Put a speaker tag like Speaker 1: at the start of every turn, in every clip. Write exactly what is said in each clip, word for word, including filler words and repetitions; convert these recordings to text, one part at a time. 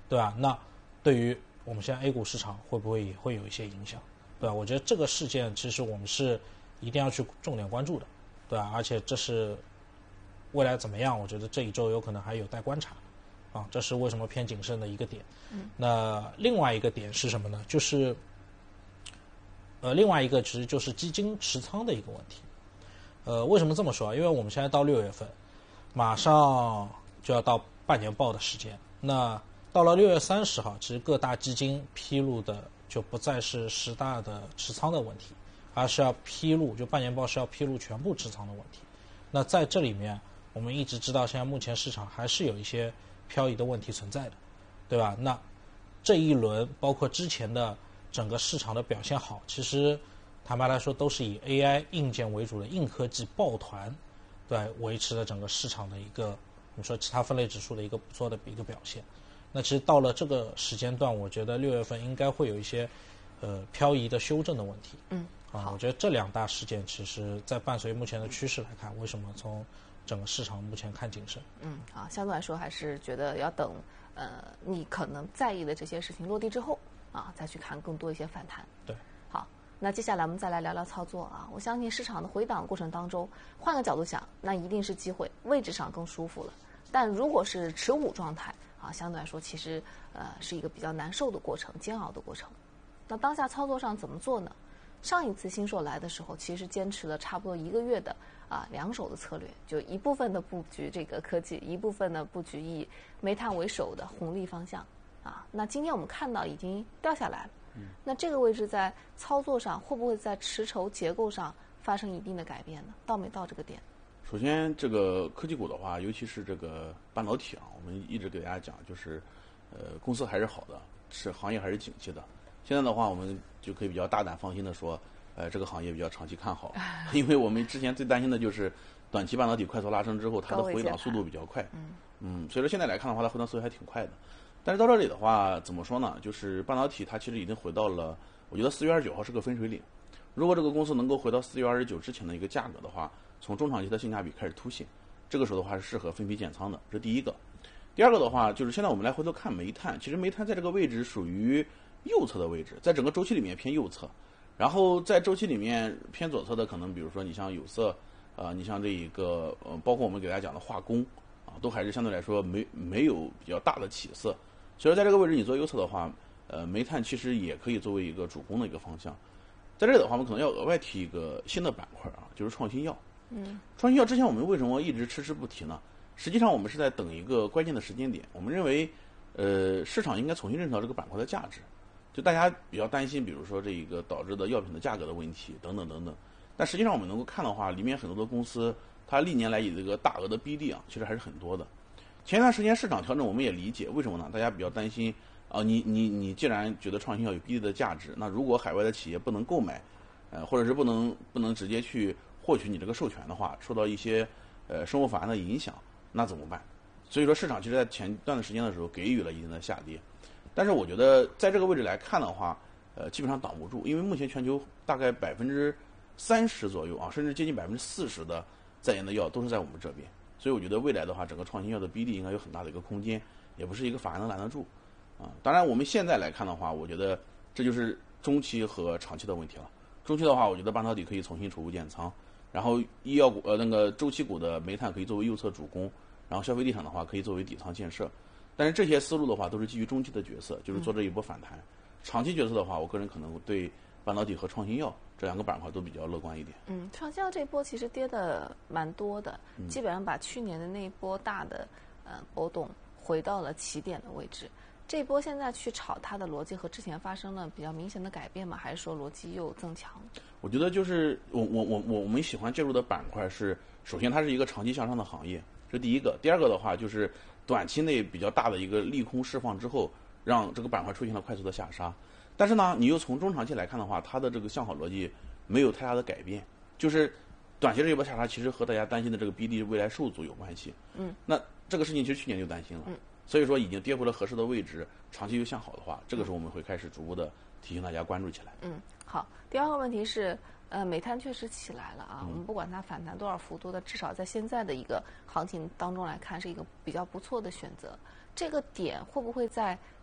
Speaker 1: 对吧？那对于我们现在 A 股市场会不会也会有一些影响，对吧？我觉得这个事件其实我们是一定要去重点关注的，对吧？而且这是未来怎么样，我觉得这一周有可能还有待观察，啊，这是为什么偏谨慎的一个点。
Speaker 2: 嗯，
Speaker 1: 那另外一个点是什么呢？就是呃，另外一个其实就是基金持仓的一个问题。呃，为什么这么说？因为我们现在到六月份，马上就要到半年报的时间。那到了六月三十号，其实各大基金披露的就不再是十大的持仓的问题，而是要披露，就半年报是要披露全部持仓的问题。那在这里面，我们一直知道，现在目前市场还是有一些漂移的问题存在的，对吧？那这一轮包括之前的整个市场的表现好，其实坦白来说都是以 A I 硬件为主的硬科技抱团，对，维持了整个市场的一个我们说其他分类指数的一个不错的一个表现。那其实到了这个时间段，我觉得六月份应该会有一些呃漂移的修正的问题。
Speaker 2: 嗯，
Speaker 1: 啊，我觉得这两大事件其实在伴随目前的趋势来看，为什么从整个市场目前看谨慎？
Speaker 2: 嗯，啊，相对来说还是觉得要等呃你可能在意的这些事情落地之后啊，再去看更多一些反弹。
Speaker 1: 对，
Speaker 2: 好，那接下来我们再来聊聊操作啊。我相信市场的回档过程当中，换个角度想，那一定是机会，位置上更舒服了。但如果是持股状态啊，相对来说其实呃是一个比较难受的过程，煎熬的过程。那当下操作上怎么做呢？上一次新硕来的时候，其实坚持了差不多一个月的啊两手的策略，就一部分的布局这个科技，一部分的布局以煤炭为首的红利方向啊。那今天我们看到已经掉下来了，嗯，那这个位置在操作上会不会在持筹结构上发生一定的改变呢？到没到这个点？
Speaker 3: 首先，这个科技股的话，尤其是这个半导体啊，我们一直给大家讲，就是呃公司还是好的，是行业还是景气的。现在的话，我们就可以比较大胆放心的说，呃，这个行业比较长期看好，因为我们之前最担心的就是短期半导体快速拉升之后，它的回档速度比较快，
Speaker 2: 嗯
Speaker 3: 嗯，所以说现在来看的话，它回档速度还挺快的。但是到这里的话，怎么说呢？就是半导体它其实已经回到了，我觉得四月二十九号是个分水岭。如果这个公司能够回到四月二十九之前的一个价格的话，从中长期的性价比开始凸显，这个时候的话是适合分批减仓的，这是第一个。第二个的话，就是现在我们来回头看煤炭，其实煤炭在这个位置属于右侧的位置，在整个周期里面偏右侧，然后在周期里面偏左侧的，可能比如说你像有色，呃，你像这一个呃，包括我们给大家讲的化工啊，都还是相对来说没没有比较大的起色。所以在这个位置你做右侧的话，呃，煤炭其实也可以作为一个主攻的一个方向。在这里的话，我们可能要额外提一个新的板块啊，就是创新药。
Speaker 2: 嗯，
Speaker 3: 创新药之前我们为什么一直迟迟不提呢？实际上我们是在等一个关键的时间点。我们认为，呃，市场应该重新认识到这个板块的价值。就大家比较担心，比如说这一个导致的药品的价格的问题等等等等。但实际上我们能够看的话，里面很多的公司，它历年来以这个大额的 B D 啊，其实还是很多的。前一段时间市场调整，我们也理解，为什么呢？大家比较担心啊、呃，你你你既然觉得创新药有 B D 的价值，那如果海外的企业不能购买，呃，或者是不能不能直接去获取你这个授权的话，受到一些呃生物法案的影响，那怎么办？所以说市场其实在前段的时间的时候给予了一定的下跌，但是我觉得在这个位置来看的话，呃，基本上挡不住，因为目前全球大概百分之三十左右啊，甚至接近百分之四十的在研的药都是在我们这边，所以我觉得未来的话，整个创新药的 B D 应该有很大的一个空间，也不是一个法案能拦得住啊。当然我们现在来看的话，我觉得这就是中期和长期的问题了。中期的话，我觉得半导体可以重新储物建仓，然后医药股呃那个周期股的煤炭可以作为右侧主攻，然后消费地产的话可以作为底仓建设。但是这些思路的话都是基于中期的角色，就是做这一波反弹。嗯、长期角色的话，我个人可能对半导体和创新药这两个板块都比较乐观一点。
Speaker 2: 嗯，创新药这一波其实跌的蛮多的，
Speaker 3: 嗯、
Speaker 2: 基本上把去年的那一波大的呃波动回到了起点的位置。这一波现在去炒它的逻辑和之前发生了比较明显的改变吗？还是说逻辑又增强？
Speaker 3: 我觉得就是我我我我我们喜欢介入的板块是，首先它是一个长期向上的行业，这是第一个。第二个的话就是短期内比较大的一个利空释放之后，让这个板块出现了快速的下杀。但是呢，你又从中长期来看的话，它的这个向好逻辑没有太大的改变，就是短期这一波下杀其实和大家担心的这个 B D 未来受阻有关系。
Speaker 2: 嗯，
Speaker 3: 那这个事情其实去年就担心了。
Speaker 2: 嗯。
Speaker 3: 所以说已经跌回了合适的位置，长期又向好的话，这个时候我们会开始逐步的提醒大家关注起来。
Speaker 2: 嗯，好。第二个问题是，呃，煤炭确实起来了啊。嗯、我们不管它反弹多少幅度的，至少在现在的一个行情当中来看，是一个比较不错的选择。这个点会不会在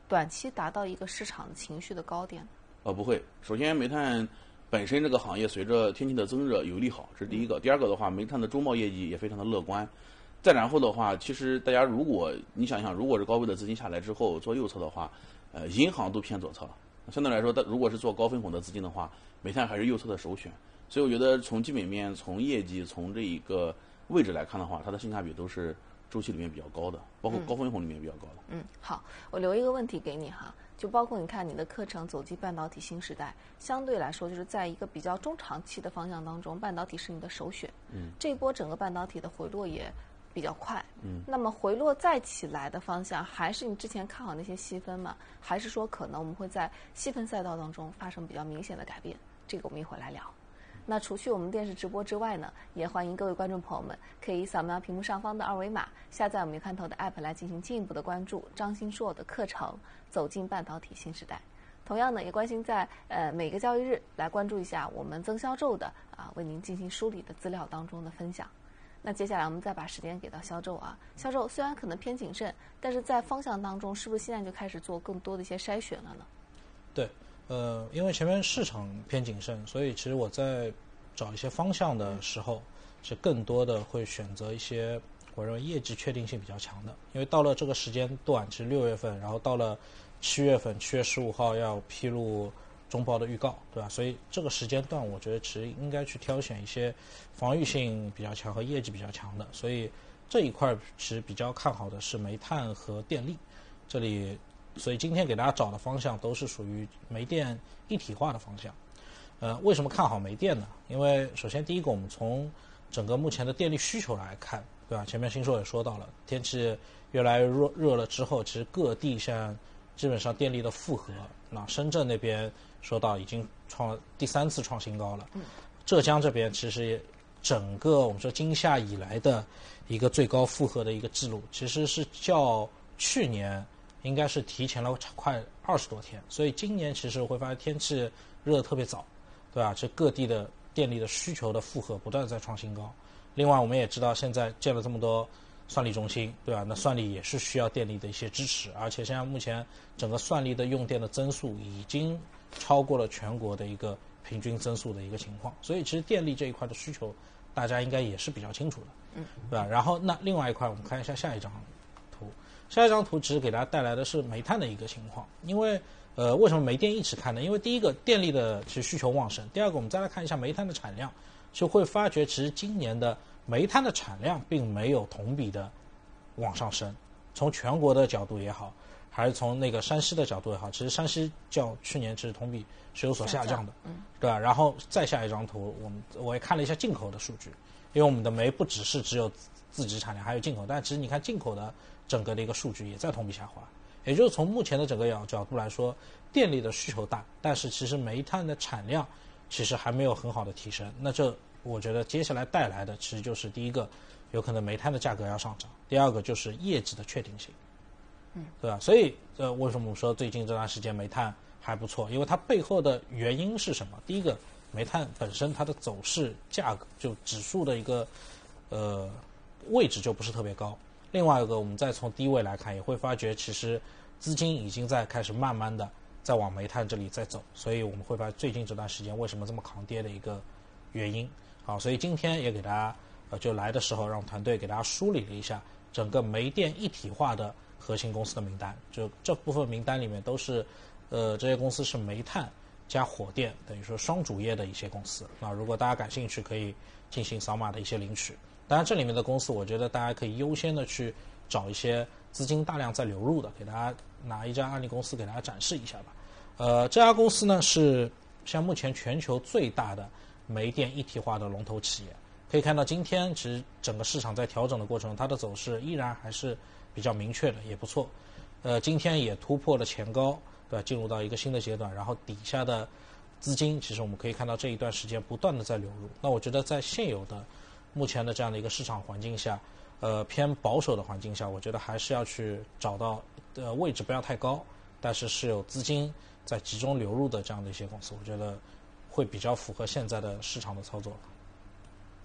Speaker 2: 短期达到一个市场情绪的高点？
Speaker 3: 呃，不会。首先，煤炭本身这个行业随着天气的增热有利好，这是第一个。第二个的话，煤炭的中报业绩也非常的乐观。再然后的话，其实大家如果你想想，如果是高位的资金下来之后做右侧的话，呃，银行都偏左侧了。相对来说，如果是做高分红的资金的话，煤炭还是右侧的首选。所以我觉得从基本面、从业绩、从这一个位置来看的话，它的性价比都是周期里面比较高的，包括高分红里面比较高的。
Speaker 2: 嗯，好，我留一个问题给你哈，就包括你看你的课程《走进半导体新时代》，相对来说就是在一个比较中长期的方向当中，半导体是你的首选。
Speaker 3: 嗯，
Speaker 2: 这一波整个半导体的回落也比较快。
Speaker 3: 嗯，
Speaker 2: 那么回落再起来的方向，还是你之前看好那些细分吗？还是说可能我们会在细分赛道当中发生比较明显的改变？这个我们一会儿来聊。那除去我们电视直播之外呢，也欢迎各位观众朋友们可以扫描屏幕上方的二维码，下载我们鱼看头的 app 来进行进一步的关注张新硕的课程《走进半导体新时代》。同样呢，也关心在呃每个交易日来关注一下我们曾销宙的啊为您进行梳理的资料当中的分享。那接下来我们再把时间给到销宙啊，销宙虽然可能偏谨慎，但是在方向当中，是不是现在就开始做更多的一些筛选了呢？
Speaker 1: 对。呃，因为前面市场偏谨慎，所以其实我在找一些方向的时候，是更多的会选择一些我认为业绩确定性比较强的。因为到了这个时间段，其实六月份，然后到了七月份，七月十五号要披露中报的预告，对吧？所以这个时间段，我觉得其实应该去挑选一些防御性比较强和业绩比较强的。所以这一块其实比较看好的是煤炭和电力，这里。所以今天给大家找的方向都是属于煤电一体化的方向。呃，为什么看好煤电呢？因为首先第一个，我们从整个目前的电力需求来看，对吧？前面新硕也说到了，天气越来越热热了之后，其实各地像基本上电力的负荷，那深圳那边说到已经创第三次创新高了。
Speaker 2: 嗯。
Speaker 1: 浙江这边其实整个我们说今夏以来的一个最高负荷的一个记录，其实是较去年。应该是提前了快二十多天，所以今年其实会发现天气热得特别早，对吧？这各地的电力的需求的负荷不断在创新高。另外，我们也知道现在建了这么多算力中心，对吧？那算力也是需要电力的一些支持，而且现在目前整个算力的用电的增速已经超过了全国的一个平均增速的一个情况，所以其实电力这一块的需求大家应该也是比较清楚的，
Speaker 2: 嗯，
Speaker 1: 对吧？然后那另外一块，我们看一下下一张图。下一张图其实给大家带来的是煤炭的一个情况，因为呃为什么煤电一起看呢？因为第一个电力的其实需求旺盛，第二个我们再来看一下煤炭的产量，就会发觉其实今年的煤炭的产量并没有同比的往上升。从全国的角度也好，还是从那个山西的角度也好，其实山西较去年其实同比是有所下降的，
Speaker 2: 嗯，
Speaker 1: 对吧？然后再下一张图，我们我也看了一下进口的数据，因为我们的煤不只是只有自己产量，还有进口，但其实你看进口的整个的一个数据也在同比下滑，也就是从目前的整个角角度来说，电力的需求大，但是其实煤炭的产量其实还没有很好的提升。那这我觉得接下来带来的其实就是第一个，有可能煤炭的价格要上涨；第二个就是业绩的确定性，
Speaker 2: 嗯，
Speaker 1: 对吧？所以呃，为什么我们说最近这段时间煤炭还不错？因为它背后的原因是什么？第一个，煤炭本身它的走势价格就指数的一个呃位置就不是特别高。另外一个，我们再从低位来看，也会发觉其实资金已经在开始慢慢的在往煤炭这里在走，所以我们会发现最近这段时间为什么这么抗跌的一个原因。好，所以今天也给大家呃就来的时候让团队给大家梳理了一下整个煤电一体化的核心公司的名单，就这部分名单里面都是呃这些公司是煤炭加火电，等于说双主业的一些公司。那如果大家感兴趣，可以进行扫码的一些领取。当然，这里面的公司，我觉得大家可以优先的去找一些资金大量在流入的，给大家拿一家案例公司给大家展示一下吧。呃，这家公司呢是像目前全球最大的煤电一体化的龙头企业。可以看到，今天其实整个市场在调整的过程中，它的走势依然还是比较明确的，也不错。呃，今天也突破了前高，对吧？进入到一个新的阶段，然后底下的资金，其实我们可以看到这一段时间不断的在流入。那我觉得在现有的目前的这样的一个市场环境下，呃，偏保守的环境下，我觉得还是要去找到呃位置不要太高，但是是有资金在集中流入的这样的一些公司，我觉得会比较符合现在的市场的操作。
Speaker 2: 好，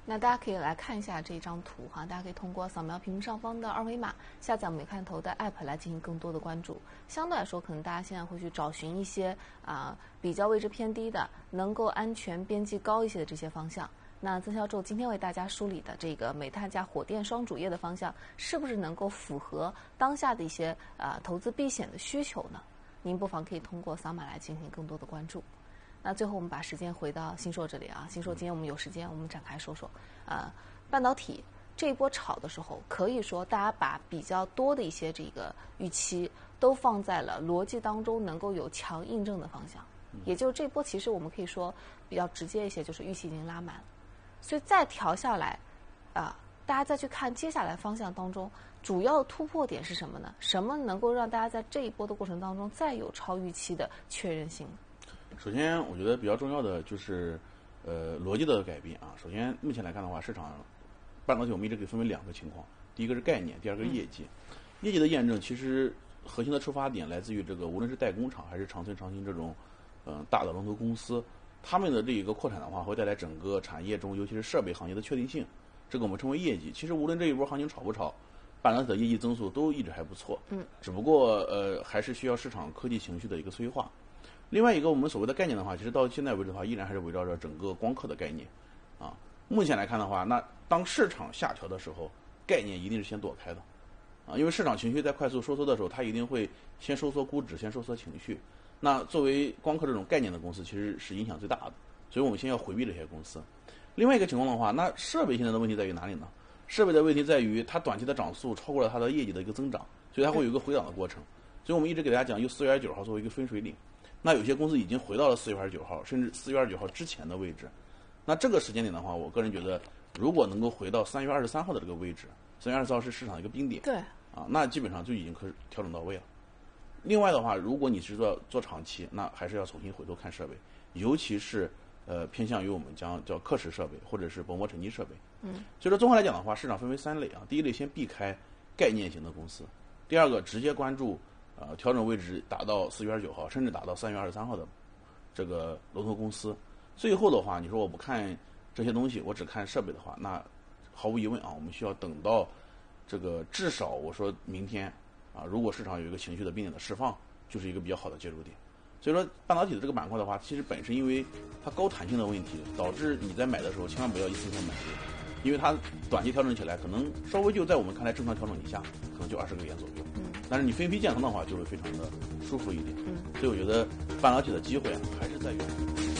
Speaker 2: 那大家可以来看一下这张图哈，大家可以通过扫描屏幕上方的二维码，下载我们美看头的 app 来进行更多的关注。相对来说，可能大家现在会去找寻一些啊、呃、比较位置偏低的、能够安全边际高一些的这些方向。那曾销售今天为大家梳理的这个煤炭加火电双主业的方向，是不是能够符合当下的一些啊、呃、投资避险的需求呢？您不妨可以通过扫码来进行更多的关注。那最后我们把时间回到新硕这里啊，新硕今天我们有时间，我们展开说说，呃，半导体这一波炒的时候，可以说大家把比较多的一些这个预期都放在了逻辑当中能够有强印证的方向，也就是这波其实我们可以说比较直接一些，就是预期已经拉满，所以再调下来，啊、呃，大家再去看接下来方向当中主要突破点是什么呢？什么能够让大家在这一波的过程当中再有超预期的确认性？
Speaker 3: 首先，我觉得比较重要的就是，呃，逻辑的改变啊。首先，目前来看的话，市场半导体我们一直可以分为两个情况，第一个是概念，第二个是业绩。嗯、业绩的验证，其实核心的出发点来自于这个，无论是代工厂还是长春长兴这种，嗯、呃，大的龙头公司，他们的这一个扩产的话，会带来整个产业中，尤其是设备行业的确定性。这个我们称为业绩。其实无论这一波行情炒不炒，半导体的业绩增速都一直还不错。
Speaker 2: 嗯。
Speaker 3: 只不过呃，还是需要市场科技情绪的一个催化。另外一个我们所谓的概念的话，其实到现在为止的话，依然还是围绕着整个光刻的概念，啊，目前来看的话，那当市场下调的时候，概念一定是先躲开的，啊，因为市场情绪在快速收缩的时候，它一定会先收缩估值，先收缩情绪。那作为光刻这种概念的公司，其实是影响最大的，所以我们先要回避这些公司。另外一个情况的话，那设备现在的问题在于哪里呢？设备的问题在于它短期的涨速超过了它的业绩的一个增长，所以它会有一个回档的过程。所以我们一直给大家讲，用四月二十九号作为一个分水岭。那有些公司已经回到了四月二十九号，甚至四月二十九号之前的位置。那这个时间点的话，我个人觉得，如果能够回到三月二十三号的这个位置，三月二十四号是市场的一个冰点，
Speaker 2: 对，
Speaker 3: 啊，那基本上就已经可以调整到位了。另外的话，如果你是做做长期，那还是要重新回头看设备，尤其是呃偏向于我们讲叫刻蚀设备或者是薄膜沉积设备。
Speaker 2: 嗯，
Speaker 3: 所以说综合来讲的话，市场分为三类啊，第一类先避开概念型的公司，第二个直接关注。呃，调整位置达到四月二十九号，甚至达到三月二十三号的这个龙头公司。最后的话，你说我不看这些东西，我只看设备的话，那毫无疑问啊，我们需要等到这个至少我说明天啊，如果市场有一个情绪的冰点的释放，就是一个比较好的介入点。所以说，半导体的这个板块的话，其实本身因为它高弹性的问题，导致你在买的时候千万不要一次性买入，因为它短期调整起来可能稍微就在我们看来正常调整以下，可能就二十个点左右。但是你分批建仓的话，就会非常的舒服一点。
Speaker 2: 嗯，
Speaker 3: 所以我觉得半导体的机会啊，还是在于。